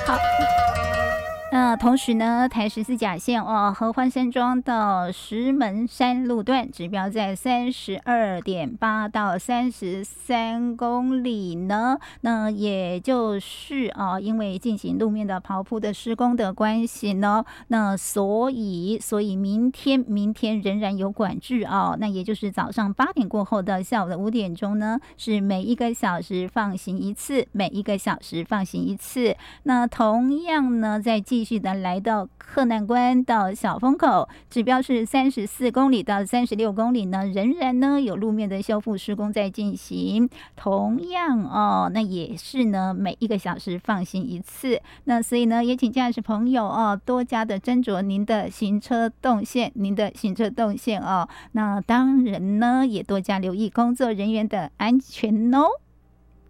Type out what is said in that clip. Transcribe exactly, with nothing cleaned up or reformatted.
好。那同时呢，台十四甲线哦，合欢山庄到石门山路段指标在三十二点八到三十三公里呢。那也就是啊，因为进行路面的刨铺的施工的关系呢，那所以所以明天明天仍然有管制啊。那也就是早上八点过后到下午的五点钟呢，是每一个小时放行一次，每一个小时放行一次。那同样呢，在继续的来到克难关到小风口，指标是三十四公里到三十六公里呢，仍然呢有路面的修复施工在进行。同样哦，那也是呢每一个小时放行一次。那所以呢，也请驾驶朋友哦多加的斟酌您的行车动线，您的行车动线哦。那当然呢，也多加留意工作人员的安全哦。